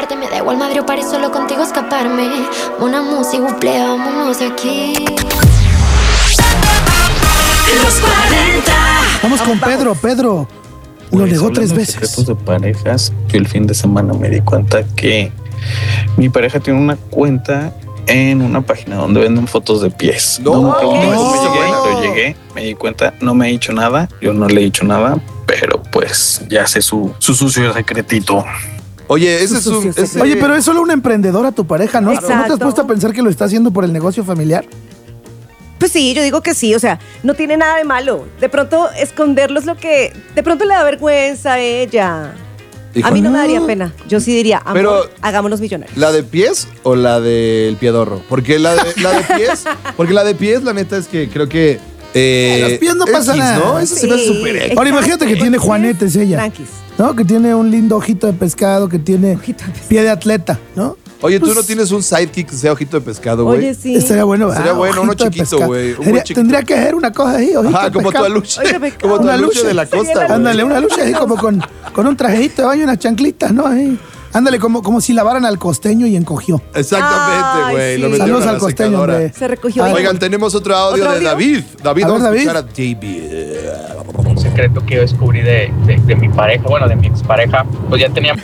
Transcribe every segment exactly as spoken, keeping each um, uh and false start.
parte. Me da igual madre o parís, solo contigo escaparme. Una música, buple, vámonos de aquí. Los cuarenta. Vamos con Pedro, Pedro. Lo Pues, negó hablando tres de veces. secretos de parejas, yo el fin de semana me di cuenta que mi pareja tiene una cuenta en una página donde venden fotos de pies. No, me preguntes cómo no. llegué, yo llegué, me di cuenta, no me he dicho nada, yo no le he dicho nada, pero pues ya sé su, su sucio secretito. Oye, ese es un... sucio ese- Oye, pero es solo una emprendedora tu pareja, ¿no? ¿No te has Exacto. puesto a pensar que lo está haciendo por el negocio familiar? Pues sí, yo digo que sí, o sea, no tiene nada de malo. De pronto esconderlo es lo que, de pronto le da vergüenza a ella. A mí no me daría pena. Yo sí diría, amor, Pero- hagámonos millonarios. ¿La de pies o la del piedorro? Porque la de, la de pies, porque la de pies, la neta es que creo que... Eh, Los pies no pasa X, nada. ¿no? Eso se me hace Sí, súper X. Ahora imagínate que exacto. tiene juanetes ella, Tranquis. ¿no? Que tiene un lindo ojito de pescado, que tiene Ojito de pescado. pie de atleta, ¿no? Oye, ¿tú Pues- no tienes un sidekick que sea ojito de pescado, güey? Oye, sí. Estaría bueno, ¿verdad? Sería bueno, uno Ojito de chiquito, pescado. güey, un Sería- buen chiquito. Tendría que ser una cosa ahí, ojito Ajá, de como tu pescado. aluche. Oye, me Como tu Una aluche lucha. de la Sería costa, la güey. Ándale, una lucha así como con, con un trajecito de baño y unas chanclitas, ¿no? Ahí. Ándale, como, como si lavaran al costeño y encogió. Exactamente, Ay, güey. sí. Lo metieron Saludos a la al costeño, secadora. hombre. Se recogió. Ay, Oigan, tenemos otro audio ¿Otro de audio? David. David, A ver, vamos a David. escuchar a David. Un secreto que yo descubrí de, de, de mi pareja, bueno, de mi expareja, pues ya tenía...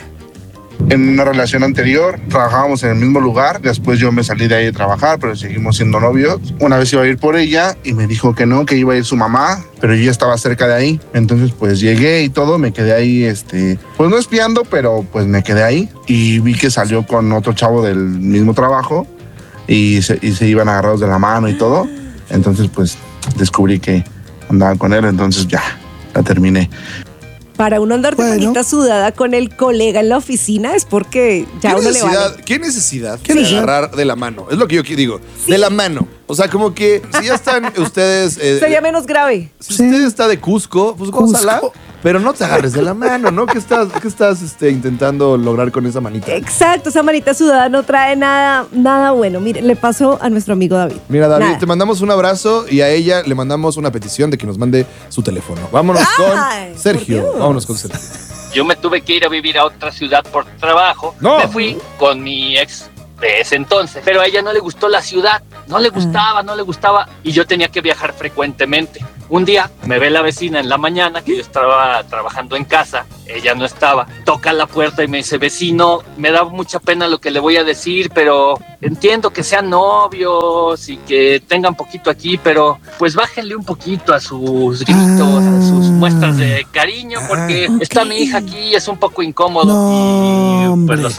En una relación anterior trabajábamos en el mismo lugar, después yo me salí de ahí a trabajar, pero seguimos siendo novios. Una vez iba a ir por ella y me dijo que no, que iba a ir su mamá, pero yo ya estaba cerca de ahí. Entonces pues llegué y todo, me quedé ahí, este, pues no espiando, pero pues me quedé ahí y vi que salió con otro chavo del mismo trabajo y se, y se iban agarrados de la mano y todo. Entonces pues descubrí que andaba con él, entonces ya, la terminé. Para uno andar de Bueno. manita sudada con el colega en la oficina es porque ya ¿Qué uno le necesidad, vale. ¿Qué necesidad ¿Qué de necesidad? agarrar de la mano? Es lo que yo qui- digo. Sí. De la mano. O sea, como que si ya están ustedes... eh, Sería menos grave. si Sí. usted está de Cusco, pues Cusco. gózala, pero no te agarres de la mano, ¿no? ¿Qué estás, qué estás este, intentando lograr con esa manita? Exacto, esa manita sudada no trae nada, nada bueno. Mire, le pasó a nuestro amigo David. Mira, David, Nada. te mandamos un abrazo y a ella le mandamos una petición de que nos mande su teléfono. Vámonos Ay, con Sergio. por Dios. Vámonos con Sergio. Yo me tuve que ir a vivir a otra ciudad por trabajo. No. Me fui con mi ex de ese entonces, pero a ella no le gustó la ciudad, no le gustaba, no le gustaba y yo tenía que viajar frecuentemente. Un día me ve la vecina en la mañana que yo estaba trabajando en casa, ella no estaba, toca la puerta y me dice, vecino, me da mucha pena lo que le voy a decir, pero entiendo que sean novios y que tengan poquito aquí, pero pues bájenle un poquito a sus gritos, a sus muestras de cariño, porque Ah, está ok. mi hija aquí y es un poco incómodo No, y hombre. pues los